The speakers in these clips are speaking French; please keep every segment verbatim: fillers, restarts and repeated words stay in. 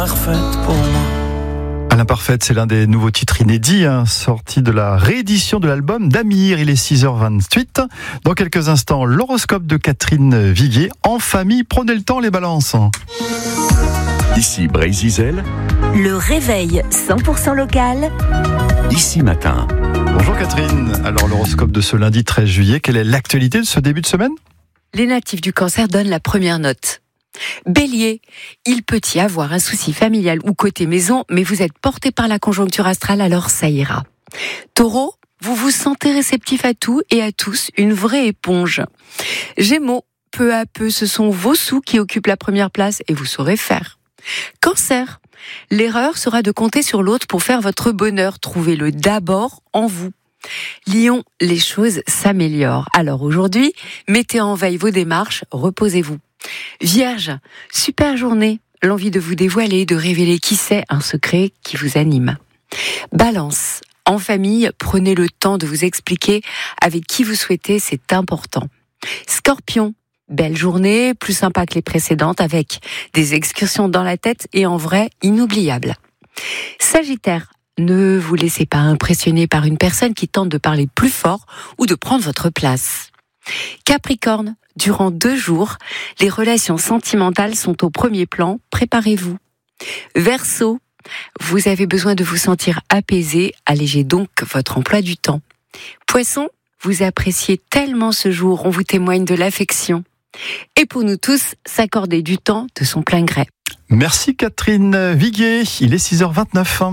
Parfaite pour moi. À l'imparfaite, c'est l'un des nouveaux titres inédits, hein, sorti de la réédition de l'album d'Amir. Il est six heures vingt-huit. Dans quelques instants, l'horoscope de Catherine Viguier. En famille, prenez le temps, les balances. Ici Brésil, le réveil cent pour cent local. Ici Matin. Bonjour Catherine. Alors l'horoscope de ce lundi treize juillet, quelle est l'actualité de ce début de semaine ? Les natifs du Cancer donnent la première note. Bélier, il peut y avoir un souci familial ou côté maison, mais vous êtes porté par la conjoncture astrale, alors ça ira. Taureau, vous vous sentez réceptif à tout et à tous, une vraie éponge. Gémeaux, peu à peu, ce sont vos sous qui occupent la première place et vous saurez faire. Cancer, l'erreur sera de compter sur l'autre pour faire votre bonheur. Trouvez-le d'abord en vous. Lion, les choses s'améliorent. Alors aujourd'hui, mettez en veille vos démarches, reposez-vous. Vierge, super journée, l'envie de vous dévoiler, de révéler qui c'est, un secret qui vous anime. Balance, en famille, prenez le temps de vous expliquer avec qui vous souhaitez, c'est important. Scorpion, belle journée, plus sympa que les précédentes, avec des excursions dans la tête et en vrai, inoubliables. Sagittaire, ne vous laissez pas impressionner par une personne qui tente de parler plus fort ou de prendre votre place. Capricorne, durant deux jours, les relations sentimentales sont au premier plan, préparez-vous. Verseau, vous avez besoin de vous sentir apaisé, allégez donc votre emploi du temps. Poisson, vous appréciez tellement ce jour, on vous témoigne de l'affection. Et pour nous tous, s'accorder du temps de son plein gré. Merci Catherine Viguier, il est six heures vingt-neuf.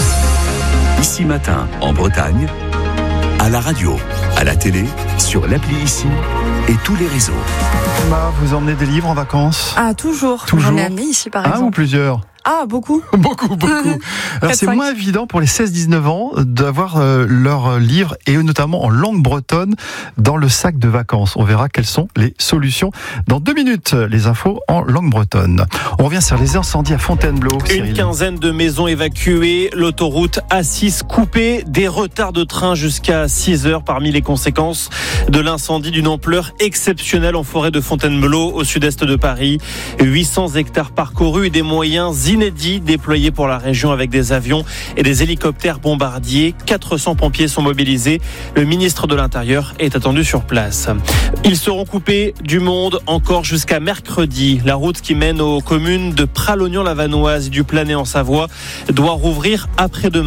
Ici Matin, en Bretagne, à la radio, à la télé, sur l'appli Ici et tous les réseaux. Emma, vous emmenez des livres en vacances ? Ah, toujours. Toujours. J'en ai amené ici, par Un exemple. ou plusieurs ? Ah, beaucoup. Beaucoup, beaucoup. Alors c'est moins évident pour les seize dix-neuf ans d'avoir euh, leur livre, et notamment en langue bretonne, dans le sac de vacances. On verra quelles sont les solutions dans deux minutes. Les infos en langue bretonne. On revient sur les incendies à Fontainebleau. Une Cyril. quinzaine de maisons évacuées, l'autoroute A six coupée, des retards de train jusqu'à six heures parmi les conséquences de l'incendie d'une ampleur exceptionnelle en forêt de Fontainebleau au sud-est de Paris. huit cents hectares parcourus et des moyens inédits déployés pour la région avec des avions et des hélicoptères bombardiers. quatre cents pompiers sont mobilisés. Le ministre de l'Intérieur est attendu sur place. Ils seront coupés du monde encore jusqu'à mercredi. La route qui mène aux communes de Pralognan-la-Vanoise et du Planay en Savoie doit rouvrir après-demain.